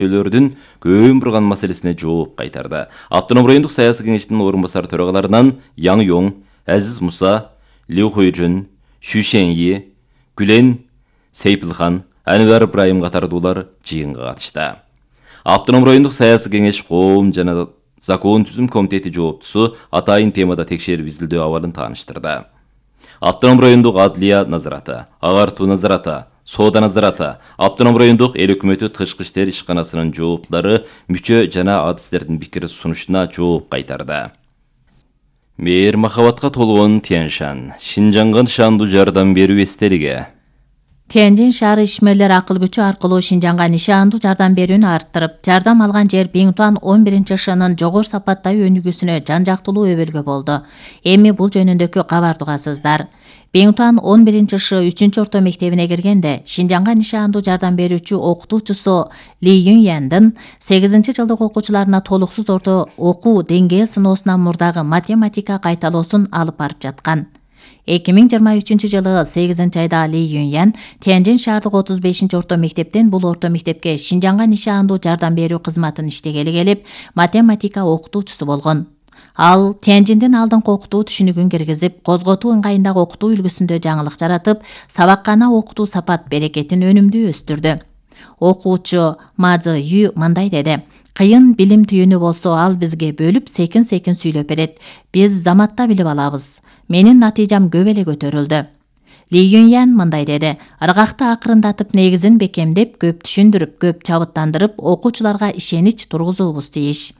өлөрдүн көбүн бурган маселесине жооп кайтарды. Автоном райондук саясий кеңештин орун басар төрагаларынан Яң Йоң, Азиз Муса, Лю Хуйжун, Шу Шеньи, Гүлен Сейпилхан, Анвар Ибраим катардуулар жыйынга катышты. Автоном райондук саясий кеңеш коом жана закон түзүм комитети жооптусу атайын темада текшерип изилдөө абалын тааныштырды. Автоном райондук адлия назараты, агартуу назараты, соода назараты, автоном райондук эл өкмөтү тышкы иштер ишканасынын жооптулары мүчө жана адистердин пикир сунушуна жооп кайтарды. Мейир махабатка толгон Тянь-Шань, Шинжаңга нышандуу жардам берүү эстелиги. Тяньжин шаары ишмерлер акыл күчү аркылуу Шинжаңга нишандуу жардам берүүнү арттырып, жардам алган жер Биңтуан 11-шынын жогору сапаттагы өнүгүүсүнө жан жактылуу өбөлгө болду. Эми бул жөнүндөгү кабарды угасыздар. Биңтуан 11-шы 3-орто мектебине киргенде Шинжаңга нишандуу жардам берүүчү окутуучусу Ли Юньяндын 8-жылдык окуучуларына толуксуз орто окуу деңгээл сыноосунан мурдагы математика кайталоосун алып барып жаткан. 2023 жылы 8 айда Ли Юньян Тяньжин шаардык 35-орто мектептен бул орто мектепке Шинжаңга нишандуу жардам берүү кызматын иштегели келип, математика окутуучусу болгон. Ал Тяньжиндин алдыңкы окутуу түшүнүгүн киргизип, козготуу ыңгайындагы окутуу үлгүсүндө жаңылык жаратып, сабаккана окутуу сапат берекетин өнүмдүү өстүрдү. Окуучу Ма Зы Ю мындай деди: «Кыйын билим түйүнү болсо, ал бизге бөлүп секин-секин сүйлөп берет. Биз заматта билип алабыз. Менин натыйжам көп эле көтөрүлдү». Ли Юньян мындай деди: «Ыргакты акырындатып, негизин бекемдеп, көп түшүндүрүп, көп чабыттандырып, окуучуларга ишенич тургузуубуз тийиш».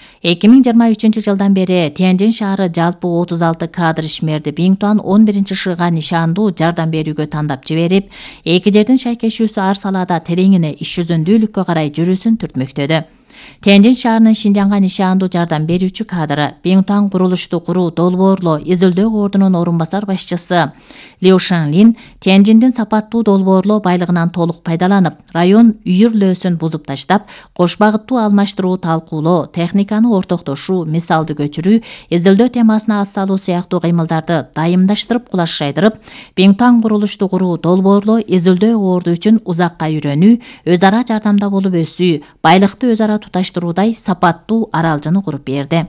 2023 жылдан бери Тяньжин шаары жалпы 36 кадр ишмерди Биңтуан 11-шыга нишандуу жардам берүүгө тандап жиберип, эки жердин шайкешүүсү ар салаада тереңине иш жүзүндүүлүккө карай жүрүүсүн түртмөктөдү. Тяньжин шаарынын Шинжаңга нишандуу жардам берүүчү кадры Биңтуан курулушту куруу долбоорлоо изилдөө ордунун орун басар башчысы Лю Шанлин Тяньжиндин сапаттуу долбоорлоо байлыгынан толук пайдаланып, район үйүрлөөсүн бузуп таштап, кош багыттуу алмаштыруу, талкуулоо, техниканы ортоктошуу, мисалды көчүрүү, изилдөө темасына ас салуу сыяктуу кыймылдарды дайымдаштырып, кулаш жайдырып, Биңтуан курулушту куруу, долбоорлоо, изилдөө орду үчүн узакка үйрөнүү, өз ара жардамда болуп өсүү, байлыкты өз ара туташтыруудай сапаттуу аралжыны куруп берди.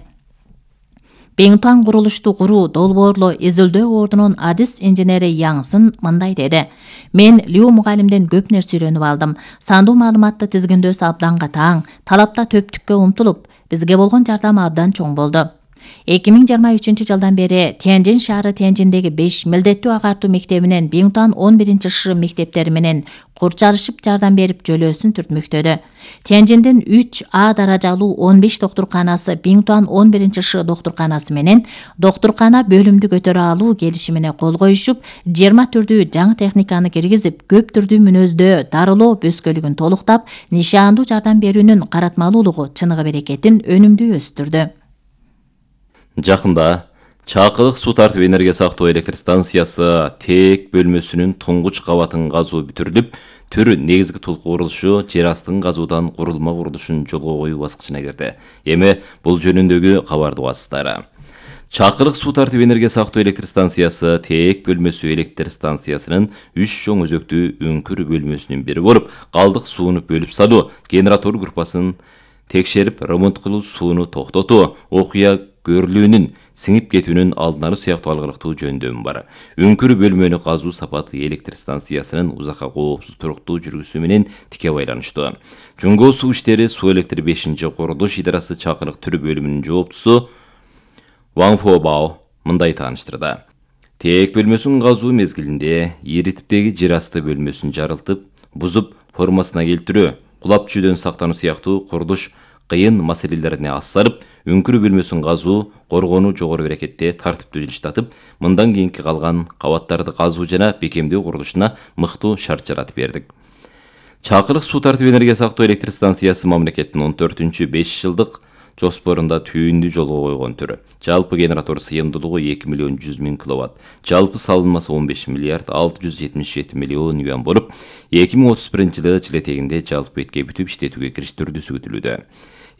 Биңтуан курулушту куруу, долбоорлоо, изилдөө ордунун адис инженери Яңсын мындай деди: «Мен Лю мугалимден көп нерсе үйрөнүп алдым. Сандуу маалыматты тизгиндөөсү абдан катаң, талапта төптүккө умтулуп, бизге болгон жардамы абдан чоң болду». 2023 жылдан бери Тяньжин шаары Тяньжиндеги 5 милдеттүү агартуу мектебинен Биңтуан 11-шы мектептери менен курчалышып жардам берип жөлөөсүн түртмөктөдү. Тяньжиндин 3А даражалуу 15 доктурканасы Биңтуан 11-шы доктурканасы менен доктуркана бөлүмдү көтөрө алуу келишимине кол коюшуп, 20 түрдүү жаңы техниканы киргизип, көп түрдүү мүнөздөө дарылоо бөскөлүгүн толуктап, нишандуу жардам берүүнүн каратмалуулугу, чыныгы берекетин өнүмдүү өстүрдү. Жакында Чакылык суу тартып энергия сактоо электр станциясы тээк бөлмөсүнүн туңгуч кабатын казуу бүтүрүлүп, түр негизги толку курулушу жер астын казуудан курулма курулушун жолго коюу баскычына кирди. Эми бул жөнүндөгү кабарды угасыздар. Чакылык суу тартып энергия сактоо электр станциясы тээк бөлмөсү электр станциясынын 3 чоң өзөктүү үңкүр бөлмөсүнүн бири болуп, калдык сууну бөлүп салуу, генератор группасын текшерип, ремонт кылуу, сууну токтотуу, окуя көрүлүүнүн сиңип кетүүнүн алдын алуу сыяктуу алгылыктуу жөндөмү бар. Үңкүр бөлмөнү казуу сапаты электр станциясынын узакка коопсуз туруктуу жүргүзүү менен тике байланыштуу. Жөнгө суу иштери Суу электр 5-курулуш идарасы Чакылык түрү бөлүмүнүн жооптусу Ван Фобао мындай тааныштырды. Тээк бөлмөсүн казуу мезгилинде ири типтеги жер асты бөлмөсүн жарылтып, бузуп, формасына келтирүү, кулап түшүүдөн сактануу сыяктуу курулуш кыйын маселелерине ас салып, үңкүр бөлмөсүн казуу, коргонуу жогору берекетте тартиптүү жылыштатып, мындан кийинки калган кабаттарды казуу жана бекемдөө курулушуна мыктуу шарт жаратып бердик. Чакылык суу тартып энергия сактоо электр станциясы мамлекеттин 14-5 жылдык жоспорунда түйүндү жолго койгон түрү. Жалпы генератор сыйымдуулугу 2 миллион 100 миң киловатт. Жалпы салынмасы 15 миллиард 677 миллион юан болуп, 2031 жылы жыл этегинде жалпы бетке бүтүп иштетүүгө кириштерүүсү күтүлүүдө.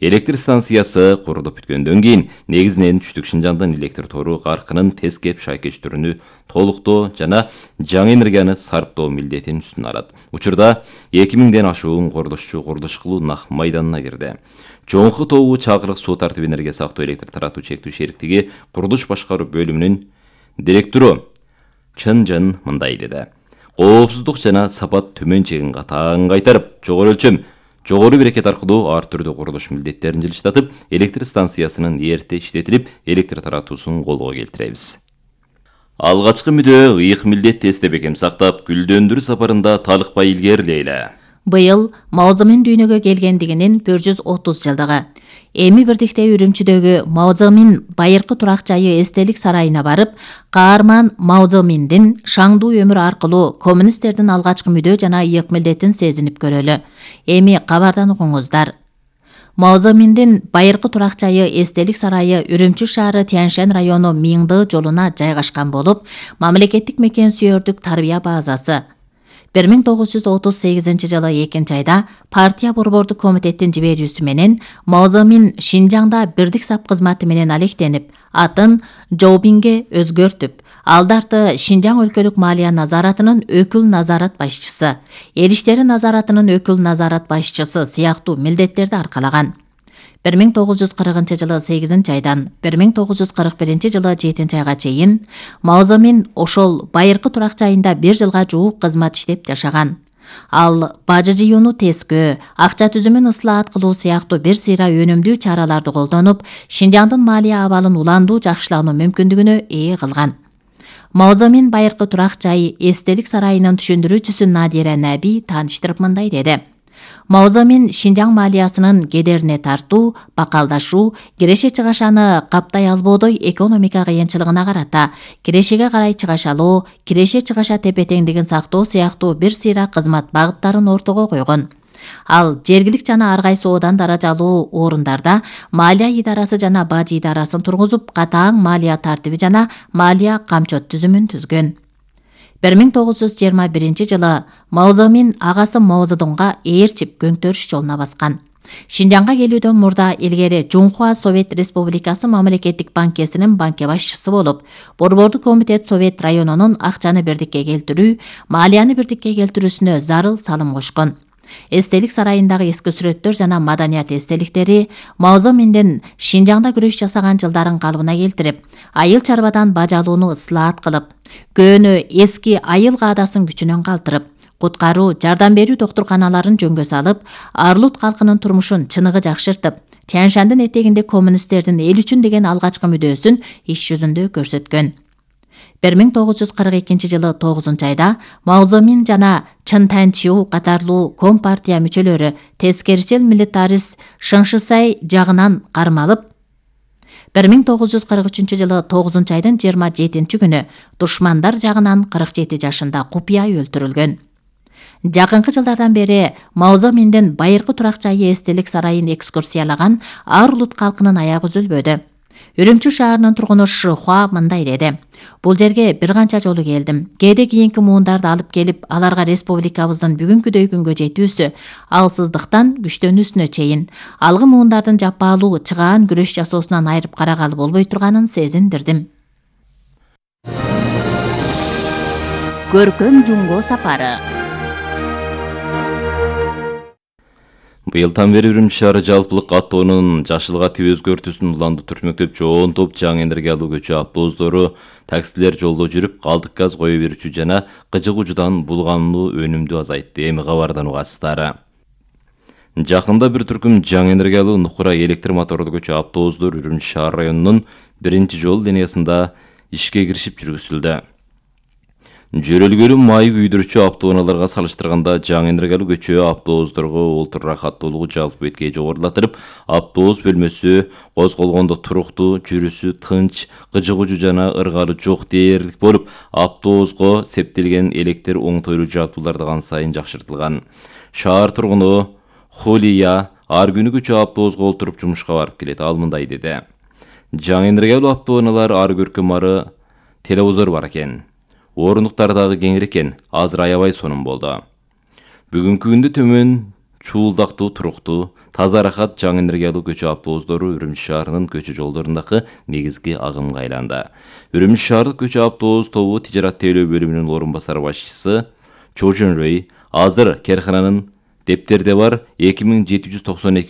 Электр станциясы курулуп бүткөндөн кийин негизинен түштүк Шинжаңдын электр тору каркынын тез кеп шайкечтөрүнү толуктоо жана жаңы энергияны сарптоо милдетин үстүнө алат. Учурда 2000ден ашуун курулушчу курулуш кылуу нак майданына кирди. Жоңку тобу Чакырык суу тартып энергия сактоо электр таратуу чектүү шериктиги курулуш башкаруу бөлүмүнүн директору Чынжын мындай деди. Коопсуздук жана сапат төмөн чегин катаң кайтарып, жогору өлчөм, жогору берекет аркылуу ар түрдүү курулуш милдеттерин жылыштатып, электр станциясынын эрте иштетилип, электр таратуусун колго келтиребиз. Алгачкы мүдөө ыйык милдетти эсте бекем сактап, гүлдөндүрүү сапарында талыкпай илгерилейли. Быйыл Маозамин дүйнөгө келгендигинин 430 жылдыгы. Эми бирдикте Үрүмчүдөгү Маозамин байыркы турак жайы эстелик сарайына барып, каарман Маозаминдин шаңдуу өмүрү аркылуу коммунисттердин алгачкы мүдөө жана ыйык милдетин сезинип көрөлү. Эми кабардан угуңуздар. Маозаминдин байыркы турак жайы эстелик сарайы Үрүмчү шаары Тяньшань району Миңды жолуна жайгашкан болуп, мамлекеттик мекен сүйөрдүк тарбия базасы. 1938 жылы 2 айда партия борбордук комитеттин жиберүүсү менен Маозамин Шинжаңда бирдик сап кызматы менен алектенип, атын Жоубинге өзгөртүп, алдарты Шинжаң өлкөлүк малия назаратынын өкүл назарат башчысы, эл иштери назаратынын өкүл назарат башчысы сыяктуу милдеттерди аркалаган. 1940 жылы 8 айдан 1941 жылы 7 айга чейин Маозамин ошол байыркы турак жайында 1 жылга жуук кызмат иштеп жашаган. Ал бажы жыюуну тескөө, акча түзүмүн ыслаат кылуу сыяктуу бир сыйра өнүмдүү чараларды колдонуп, Шинжаңдын малия абалын уландуу жакшылануу мүмкүндүгүнө ээ кылган. Маозамин байыркы турак жай эстелик сарайынын түшүндүрүүчүсү Надира Наби тааныштырып мындай деди. Маозамин Шинжаң малиясынын кедерине тартуу, бакалдашуу, киреше чыгашаны каптай албоодой экономика кыйынчылыгына карата, кирешеге карай чыгашалоо, киреше чыгаша тепе-теңдигин сактоо сыяктуу бир сыйра кызмат багыттарын ортого койгон. Ал жергилик жана ар кайсы одан даражалуу орундарда малия идарасы жана бажы идарасын тургузуп, катаң малия тартиби жана малия камчот түзүмүн түзгөн. 1921 жылы Маозамин агасы Маозедунга ээрчип көңтөрүш жолуна баскан. Шинжаңга келүүдөн мурда илгери Жунхуа Совет Республикасы мамлекеттик банкесинин банке башчысы болуп, борбордук комитет Совет районунун акчаны бирдикке келтирүү, малияны бирдикке келтирүүсүнө зарыл салым кошкон. Эстелик сарайындагы эски сүрөттөр жана маданият эстеликтери Маозаминдин Шинжаңда күрөш жасаган жылдарын калыбына келтирип, айыл чарбадан бажалууну ыслаат кылып, көөнү эски айыл каадасын күчүнөн калтырып, куткаруу, жардам берүү доктурканаларын жөнгө салып, Арлут калкынын турмушун чыныгы жакшыртып, Тяньшандын этегинде коммунисттердин эл үчүн деген алгачкы мүдөөсүн иш жүзүндө көрсөткөн. 1942 жылы 9 айда Маозамин жана Чын Танчиу катарлуу компартия мүчөлөрү тескерчил милитарист Шыңшысай жагынан кармалып, 1943 жылы 9 айдын 27 күнү душмандар жагынан 47 жашында купуя өлтүрүлгөн. Жакынкы жылдардан бери Маозаминдин байыркы турак жайы эстелик сарайын экскурсиялаган Арлут калкынын аягы үзүлбөдү. Үрүмчү шаарынын тургуну Шыхуа мындай деди. Бул жерге бир канча жолу келдим. Кээде кийинки муундарды алып келип, аларга республикабыздын бүгүнкүдөй күнгө жетүүсү, алсыздыктан күчтөнүүсүнө чейин, алгы муундардын жаппалуу чыгаан күрөш жасоосунан айырып карагалы болбой турганын сезиндирдим. Көркөм жумго сапары. Быйылдан бери Үрүмчү шаары жалпылык каттоонун жашылга тип өзгөртүүсүн уланды түрмөктөп жоон топ жаңы энергиялуу көчү автобустары, таксилер жолдо жүрүп, калдык газ кое берүүчү жана кыжык учудан булгануу өнүмдү азайтты. Эми кабардан угасыздар. Жакында бир түркүм жаңы энергиялуу нукура электр мотордуу көчү автобустар Үрүмчү шаар районунун 1-жол линиясында ишке киришип жүргүзүлдү. Жөрөлгөлүү май күйдүрүүчү автоунааларга салыштырганда жаңы энергиялуу көчө автобустарга олтур рахаттуулугу жалпы бетке жогорулатырып, автобус бөлмөсү козголгондо туруктуу, жүрүсү тынч, кыжыгуучу жана ыргалы жок дээрлик болуп, автобуска септелген электр оңтойлуу жабдуулар ан сайын жакшыртылган. Шаар тургуну Холия ар күнү көчө автобуска олтуруп жумушка барып келет. Ал мындай деди. Жаңы энергиялуу автоунаалар ар көркөм ары телевизор бар экен. Орындуктар дагы кеңир экен, азыр аябай сонун болду. Бүгүнкү күндө төмөн чуулдактуу туруктуу таза аракат жаңы энергиялуу көчү автобустары Үрүмчү шаарынын көчү жолдорундагы негизги агымга айланды. Үрүмчү шаардык көчү автобус тобу тижарат тейлөө бөлүмүнүн орун басар башчысы Чожун Рэй азыр керкананын дептерде бар 2792